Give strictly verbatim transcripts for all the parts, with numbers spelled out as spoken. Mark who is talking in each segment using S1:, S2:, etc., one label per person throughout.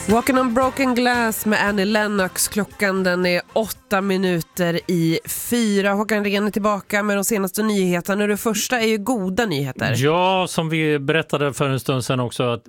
S1: Walking on broken glass med Annie Lennox. Klockan den är åtta minuter i fyra. Håkan Rehn är tillbaka med de senaste nyheterna. Det första är ju goda nyheter.
S2: Ja, som vi berättade för en stund sedan också, att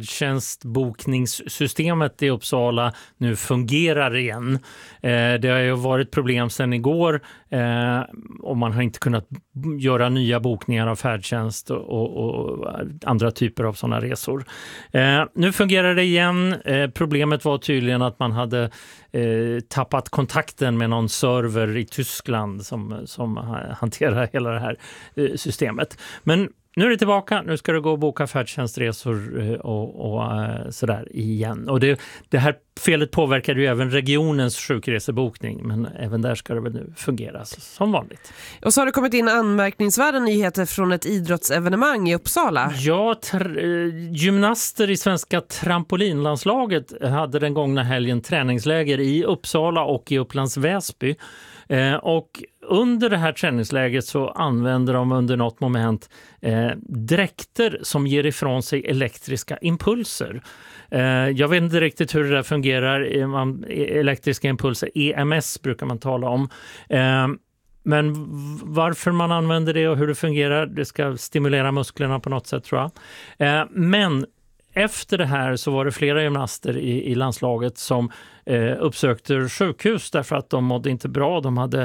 S2: färdtjänstbokningssystemet i Uppsala nu fungerar igen. Eh, det har ju varit problem sedan igår eh, och man har inte kunnat göra nya bokningar av färdtjänst och, och, och andra typer av sådana resor. Eh, nu fungerar det igen. Eh, problemet var tydligen att man hade eh, tappat kontakten med någon server i Tyskland som, som hanterar hela det här eh, systemet. Men nu är det tillbaka, nu ska det gå och boka färdtjänstresor och, och uh, sådär igen. Och det, det här felet påverkar ju även regionens sjukresebokning, men även där ska det väl nu fungera som vanligt.
S1: Och så har det kommit in anmärkningsvärda nyheter från ett idrottsevenemang i Uppsala.
S2: Ja, tr- gymnaster i svenska trampolinlandslaget hade den gångna helgen träningsläger i Uppsala och i Upplands Väsby. Eh, och under det här träningsläget så använder de under något moment eh, dräkter som ger ifrån sig elektriska impulser. Eh, jag vet inte riktigt hur det där fungerar. Man, elektriska impulser, E M S brukar man tala om. Eh, men varför man använder det och hur det fungerar, det ska stimulera musklerna på något sätt, tror jag. Eh, men efter det här så var det flera gymnaster i, i landslaget som eh, uppsökte sjukhus därför att de mådde inte bra. De hade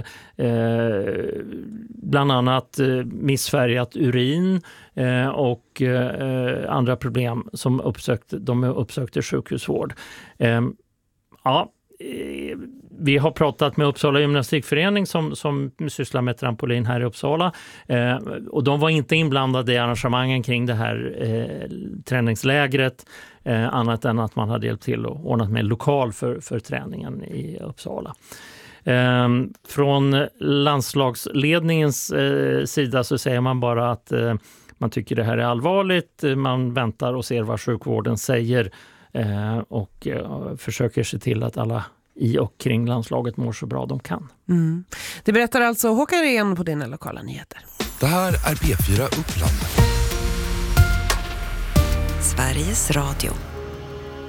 S2: eh, bland annat eh, missfärgat urin eh, och eh, andra problem som uppsökte, de uppsökte sjukhusvård. Eh, ja, eh, vi har pratat med Uppsala gymnastikförening som, som sysslar med trampolin här i Uppsala. Eh, och de var inte inblandade i arrangemangen kring det här eh, träningslägret. Eh, annat än att man hade hjälpt till och ordnat med lokal för, för träningen i Uppsala. Eh, från landslagsledningens eh, sida så säger man bara att eh, man tycker det här är allvarligt. Man väntar och ser vad sjukvården säger eh, och eh, försöker se till att alla i och kring landslaget mår så bra de kan.
S1: Mm. Det berättar alltså Håkan Rehn på dina lokala nyheter.
S3: Det här är P fyra Uppland.
S4: Sveriges Radio.